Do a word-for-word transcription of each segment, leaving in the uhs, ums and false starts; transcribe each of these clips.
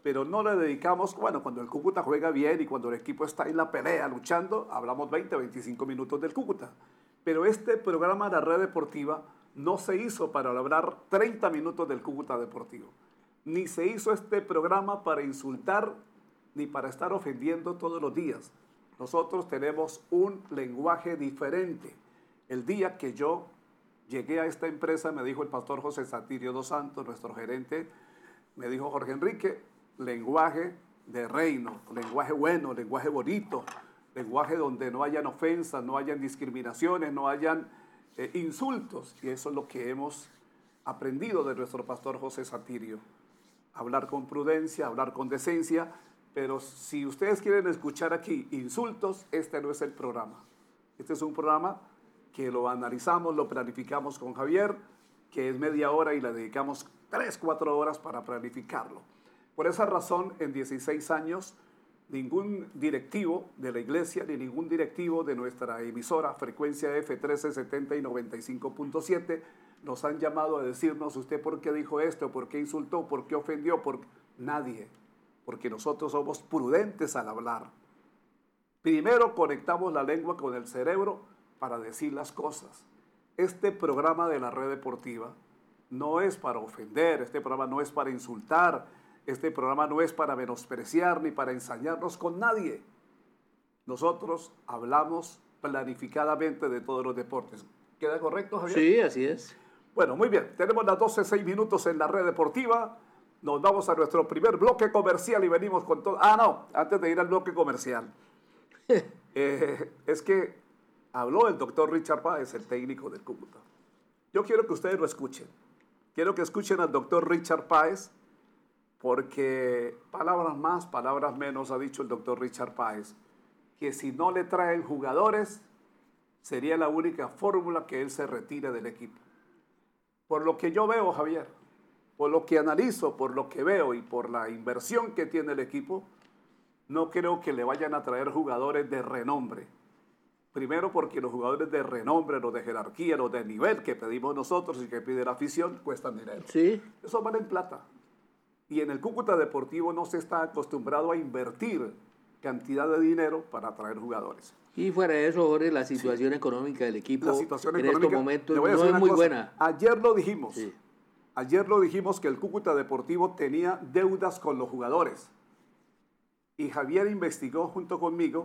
pero no le dedicamos, bueno, cuando el Cúcuta juega bien y cuando el equipo está en la pelea, luchando, hablamos veinte, veinticinco minutos del Cúcuta. Pero este programa de la Red Deportiva no se hizo para hablar treinta minutos del Cúcuta Deportivo. Ni se hizo este programa para insultar ni para estar ofendiendo todos los días. Nosotros tenemos un lenguaje diferente. El día que yo llegué a esta empresa, me dijo el pastor José Satirio dos Santos, nuestro gerente, me dijo: Jorge Enrique, lenguaje de reino, lenguaje bueno, lenguaje bonito, lenguaje donde no hayan ofensas, no hayan discriminaciones, no hayan eh, insultos. Y eso es lo que hemos aprendido de nuestro pastor José Satirio. Hablar con prudencia, hablar con decencia, pero si ustedes quieren escuchar aquí insultos, este no es el programa. Este es un programa que lo analizamos, lo planificamos con Javier, que es media hora y le dedicamos tres, cuatro horas para planificarlo. Por esa razón, en dieciséis años, ningún directivo de la iglesia, ni ningún directivo de nuestra emisora, Frecuencia F trece setenta y noventa y cinco punto siete, nos han llamado a decirnos: ¿usted por qué dijo esto? ¿Por qué insultó? ¿Por qué ofendió? ¿Por... Nadie. Porque nosotros somos prudentes al hablar. Primero conectamos la lengua con el cerebro para decir las cosas. Este programa de la Red Deportiva no es para ofender, este programa no es para insultar, este programa no es para menospreciar ni para ensañarnos con nadie. Nosotros hablamos planificadamente de todos los deportes. ¿Queda correcto, Javier? Sí, así es. Bueno, muy bien. Tenemos las doce, seis minutos en la Red Deportiva. Nos vamos a nuestro primer bloque comercial y venimos con todo. Ah, no, antes de ir al bloque comercial. eh, es que habló el doctor Richard Páez, el técnico del Cúcuta. Yo quiero que ustedes lo escuchen. Quiero que escuchen al doctor Richard Páez, porque palabras más, palabras menos, ha dicho el doctor Richard Páez, que si no le traen jugadores, sería la única fórmula que él se retire del equipo. Por lo que yo veo, Javier, por lo que analizo, por lo que veo y por la inversión que tiene el equipo, no creo que le vayan a traer jugadores de renombre. Primero porque los jugadores de renombre, los de jerarquía, los de nivel que pedimos nosotros y que pide la afición, cuestan dinero. Sí. Eso vale en plata. Y en el Cúcuta Deportivo no se está acostumbrado a invertir cantidad de dinero para traer jugadores. Y fuera de eso, Jorge, la situación sí. económica del equipo la situación en económica, estos momentos no es muy cosa. buena. Ayer lo dijimos. Sí. Ayer lo dijimos que el Cúcuta Deportivo tenía deudas con los jugadores. Y Javier investigó junto conmigo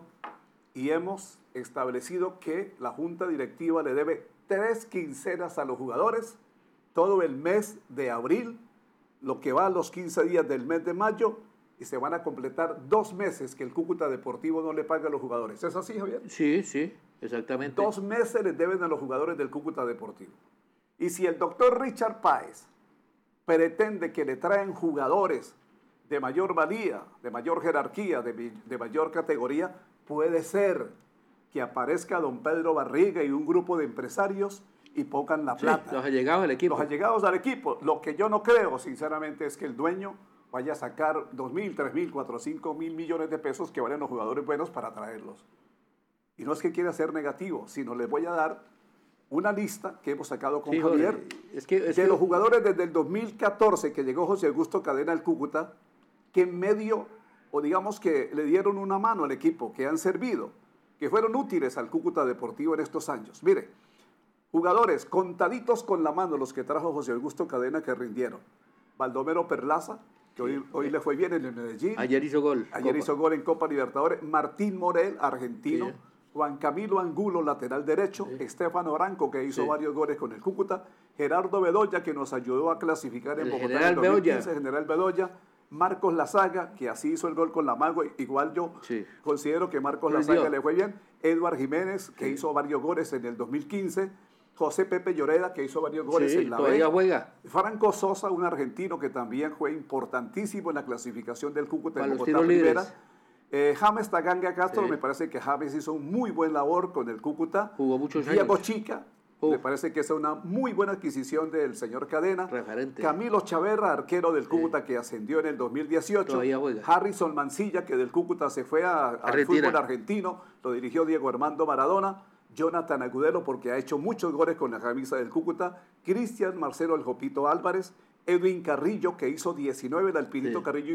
y hemos establecido que la Junta Directiva le debe tres quincenas a los jugadores, todo el mes de abril, lo que va a los quince días del mes de mayo, y se van a completar dos meses que el Cúcuta Deportivo no le paga a los jugadores. ¿Es así, Javier? Sí, sí, exactamente. Dos meses les deben a los jugadores del Cúcuta Deportivo. Y si el doctor Richard Páez pretende que le traen jugadores de mayor valía, de mayor jerarquía, de, de mayor categoría, puede ser que aparezca don Pedro Barriga y un grupo de empresarios y pongan la plata. Sí, los allegados al equipo. Los allegados al equipo. Lo que yo no creo, sinceramente, es que el dueño vaya a sacar dos mil, tres mil, cuatro, cinco mil millones de pesos que valen los jugadores buenos para traerlos. Y no es que quiera ser negativo, sino les voy a dar una lista que hemos sacado con sí, Javier es que, es de que... los jugadores desde el dos mil catorce que llegó José Augusto Cadena al Cúcuta, que en medio, o digamos que le dieron una mano al equipo, que han servido, que fueron útiles al Cúcuta Deportivo en estos años. Mire, jugadores contaditos con la mano los que trajo José Augusto Cadena que rindieron. Baldomero Perlaza, que hoy, hoy le fue bien en el Medellín. Ayer hizo gol. Ayer Copa. hizo gol en Copa Libertadores. Martín Morel, argentino. Sí. Juan Camilo Angulo, lateral derecho. Sí. Estefano Branco, que hizo sí. varios goles con el Cúcuta. Gerardo Bedoya, que nos ayudó a clasificar en el Bogotá General en el dos mil quince. Bedoya. General Bedoya. Marcos Lazaga, que así hizo el gol con la mano. Igual yo sí. considero que Marcos Pero Lazaga Dios. le fue bien. Eduard Jiménez, que sí. hizo varios goles en el dos mil quince. José Pepe Lloreda, que hizo varios goles sí, en la todavía B. juega. Franco Sosa, un argentino que también fue importantísimo en la clasificación del Cúcuta en Bogotá Primera. Libres. Eh, James Taganga Castro, sí. me parece que James hizo un muy buen labor con el Cúcuta. Jugó muchos años. Diego Chica, Uf. me parece que es una muy buena adquisición del señor Cadena. Referente. Camilo Chaverra, arquero del Cúcuta, sí. que ascendió en el dos mil dieciocho. Todavía juega. Harrison Mancilla, que del Cúcuta se fue a, al fútbol argentino, lo dirigió Diego Armando Maradona. Jonathan Agudelo, porque ha hecho muchos goles con la camisa del Cúcuta. Cristian Marcelo El Jopito Álvarez. Edwin Carrillo, que hizo diecinueve, el Alpinito sí. Carrillo